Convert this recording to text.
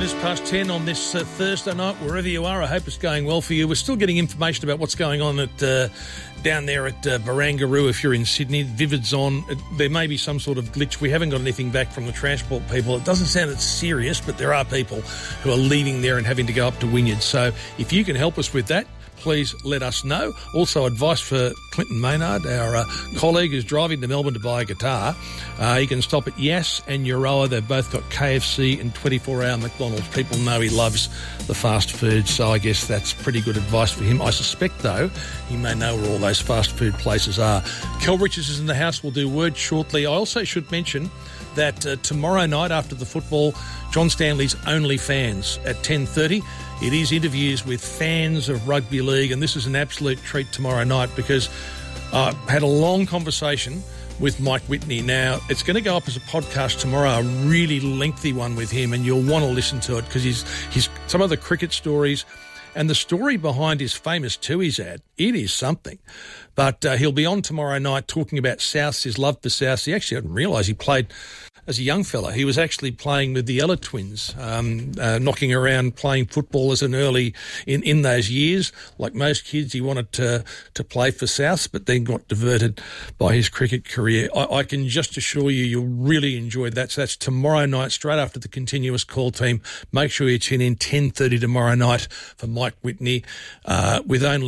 minutes past 10 on this Thursday night, wherever you are. I hope it's going well for you. We're still getting information about what's going on at down there at Barangaroo if you're in Sydney. Vivid's on. There may be some sort of glitch. We haven't got anything back from the transport people. It doesn't sound as serious, but there are people who are leaving there and having to go up to Wynyard. So if you can help us with that, please let us know. Also, advice for Clinton Maynard, our colleague who's driving to Melbourne to buy a guitar. He can stop at Yass and Euroa. They've both got KFC and 24-hour McDonald's. People know he loves the fast food, so I guess that's pretty good advice for him. I suspect, though, he may know where all those fast food places are. Kel Richards is in the house. We'll do words shortly. I also should mention that tomorrow night after the football, John Stanley's Only Fans at 10:30. It is interviews with fans of rugby league, and this is an absolute treat tomorrow night because I had a long conversation with Mike Whitney. Now, it's going to go up as a podcast tomorrow, a really lengthy one with him, and you'll want to listen to it because he's some of the cricket stories and the story behind his famous Tui's ad, it is something. But he'll be on tomorrow night talking about Souths, his love for Souths. He actually didn't realise he played as a young fella. He was actually playing with the Ella twins, knocking around playing football as an early in those years. Like most kids, he wanted to play for Souths, but then got diverted by his cricket career. I can just assure you, you'll really enjoy that. So that's tomorrow night, straight after the continuous call team. Make sure you tune in 10:30 tomorrow night for Mike Whitney with Only